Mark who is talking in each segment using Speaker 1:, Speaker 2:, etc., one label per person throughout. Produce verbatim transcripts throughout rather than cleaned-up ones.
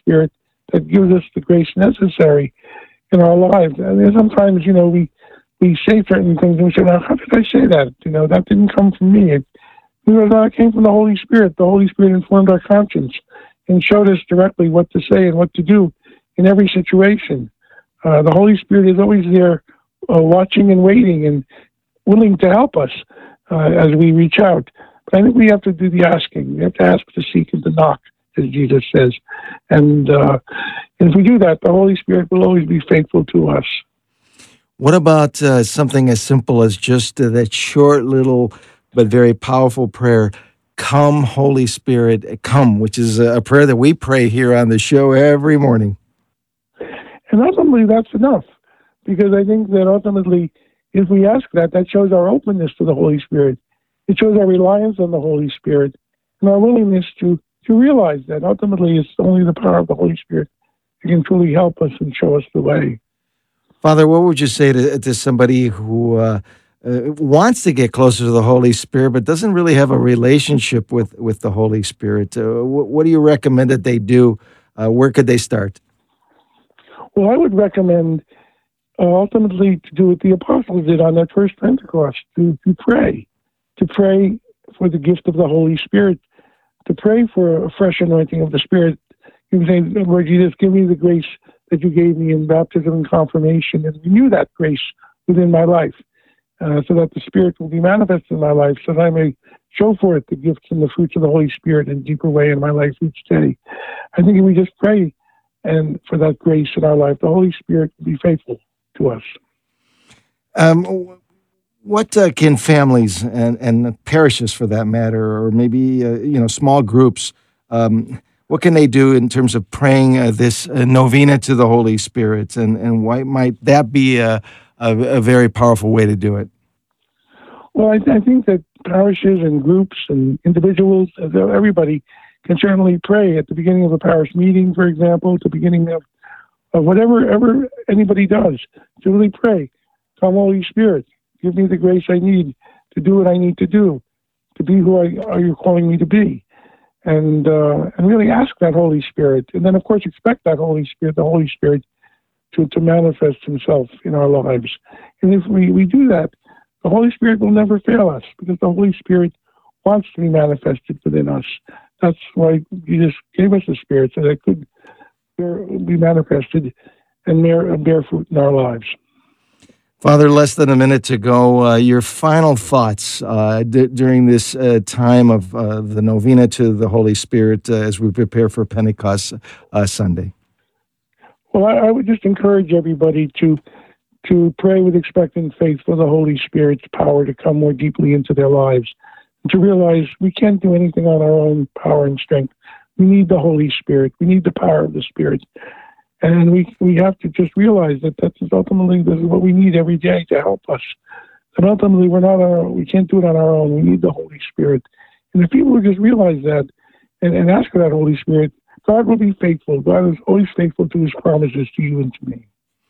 Speaker 1: Spirit that gives us the grace necessary in our lives. And sometimes, you know, we, we say certain things and we say, now, how did I say that? You know, that didn't come from me. It, you know, that came from the Holy Spirit. The Holy Spirit informed our conscience and showed us directly what to say and what to do in every situation. Uh, the Holy Spirit is always there uh, watching and waiting and willing to help us uh, as we reach out. But I think we have to do the asking. We have to ask, to seek, and to knock, as Jesus says. And, uh, and if we do that, the Holy Spirit will always be faithful to us.
Speaker 2: What about uh, something as simple as just uh, that short little but very powerful prayer, "Come, Holy Spirit, come," which is a prayer that we pray here on the show every morning?
Speaker 1: And ultimately, that's enough, because I think that ultimately, if we ask that, that shows our openness to the Holy Spirit. It shows our reliance on the Holy Spirit and our willingness to, to realize that ultimately it's only the power of the Holy Spirit that can truly help us and show us the way.
Speaker 2: Father, what would you say to, to somebody who uh, uh, wants to get closer to the Holy Spirit but doesn't really have a relationship with, with the Holy Spirit? Uh, what, what do you recommend that they do? Uh, where could they start?
Speaker 1: Well, I would recommend uh, ultimately to do what the apostles did on their first Pentecost, to, to pray, to pray for the gift of the Holy Spirit, to pray for a fresh anointing of the Spirit. You can say, Lord Jesus, give me the grace that you gave me in baptism and confirmation, and renew that grace within my life, uh, so that the Spirit will be manifested in my life, so that I may show forth the gifts and the fruits of the Holy Spirit in a deeper way in my life each day. I think if we just pray and for that grace in our life, the Holy Spirit will be faithful to us.
Speaker 2: Um, what uh, can families and, and parishes, for that matter, or maybe uh, you know small groups, um, what can they do in terms of praying uh, this uh, novena to the Holy Spirit, and, and why might that be a, a, a very powerful way to do it?
Speaker 1: Well, I, th- I think that parishes and groups and individuals, everybody, can certainly pray at the beginning of a parish meeting, for example, at the beginning of, of whatever ever anybody does, to really pray. Come, Holy Spirit, give me the grace I need to do what I need to do, to be who I, are you calling me to be. And uh, and really ask that Holy Spirit. And then, of course, expect that Holy Spirit, the Holy Spirit, to, to manifest himself in our lives. And if we, we do that, the Holy Spirit will never fail us, because the Holy Spirit wants to be manifested within us. That's why Jesus gave us the Spirit, so that it could be manifested and bear, bear fruit in our lives.
Speaker 2: Father, less than a minute to go. Uh, your final thoughts uh, d- during this uh, time of uh, the novena to the Holy Spirit uh, as we prepare for Pentecost uh, Sunday.
Speaker 1: Well, I, I would just encourage everybody to to pray with expectant faith for the Holy Spirit's power to come more deeply into their lives, and to realize we can't do anything on our own power and strength. We need the Holy Spirit. We need the power of the Spirit. And we we have to just realize that that's ultimately this is what we need every day to help us. And ultimately, we're not our own. We can't do it on our own. We need the Holy Spirit. And if people would just realize that and, and ask for that Holy Spirit, God will be faithful. God is always faithful to his promises to you and to me.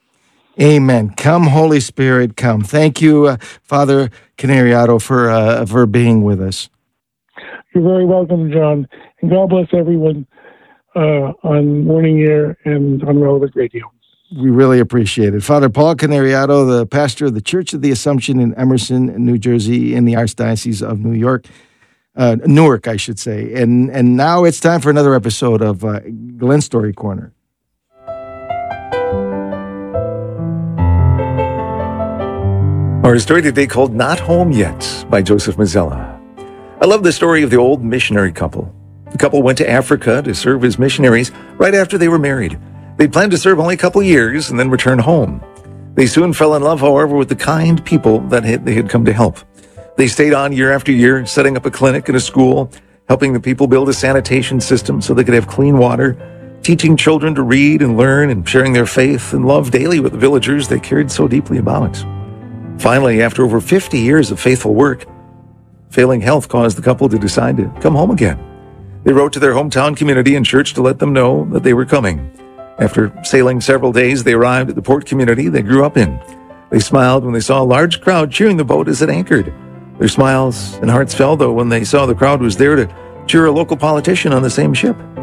Speaker 2: Amen. Come, Holy Spirit, come. Thank you, uh, Father Canariato, for uh, for being with us.
Speaker 1: You're very welcome, John. And God bless everyone uh, on Morning Air and on Relevant Radio.
Speaker 2: We really appreciate it. Father Paul Canariato, the pastor of the Church of the Assumption in Emerson, New Jersey, in the Archdiocese of New York. Uh, Newark, I should say. And, and now it's time for another episode of uh, Glen Story Corner.
Speaker 3: Our story today called Not Home Yet by Joseph Mazzella. I love the story of the old missionary couple. The couple went to Africa to serve as missionaries right after they were married. They planned to serve only a couple years and then return home. They soon fell in love, however, with the kind people that they had come to help. They stayed on year after year, setting up a clinic and a school, helping the people build a sanitation system so they could have clean water, teaching children to read and learn, and sharing their faith and love daily with the villagers they cared so deeply about. Finally, after over fifty years of faithful work, failing health caused the couple to decide to come home again. They wrote to their hometown community and church to let them know that they were coming. After sailing several days, they arrived at the port community they grew up in. They smiled when they saw a large crowd cheering the boat as it anchored. Their smiles and hearts fell, though, when they saw the crowd was there to cheer a local politician on the same ship.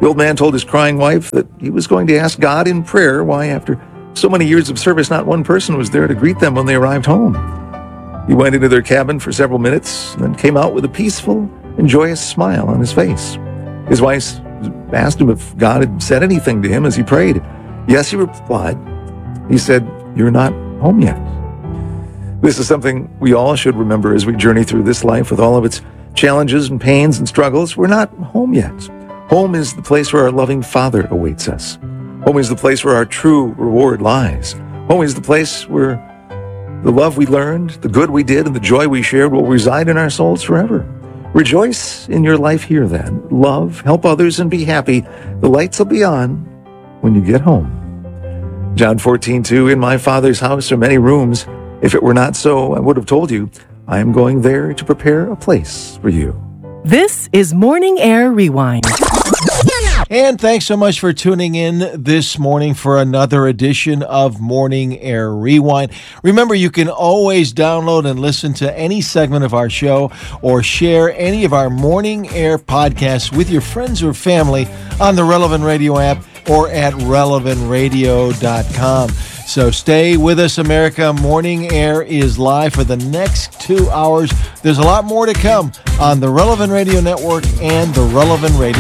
Speaker 3: The old man told his crying wife that he was going to ask God in prayer why, after so many years of service, not one person was there to greet them when they arrived home. He went into their cabin for several minutes and then came out with a peaceful and joyous smile on his face. His wife asked him if God had said anything to him as he prayed. Yes, he replied. He said, "You're not home yet." This is something we all should remember as we journey through this life with all of its challenges and pains and struggles. We're not home yet. Home is the place where our loving Father awaits us. Home is the place where our true reward lies. Home is the place where the love we learned, the good we did, and the joy we shared will reside in our souls forever. Rejoice in your life here then. Love, help others, and be happy. The lights will be on when you get home. John fourteen two, "In my Father's house are many rooms. If it were not so, I would have told you, I am going there to prepare a place for you."
Speaker 4: This is Morning Air Rewind.
Speaker 5: And thanks so much for tuning in this morning for another edition of Morning Air Rewind. Remember, you can always download and listen to any segment of our show or share any of our Morning Air podcasts with your friends or family on the Relevant Radio app or at relevant radio dot com. So stay with us, America. Morning Air is live for the next two hours. There's a lot more to come on the Relevant Radio Network and the Relevant Radio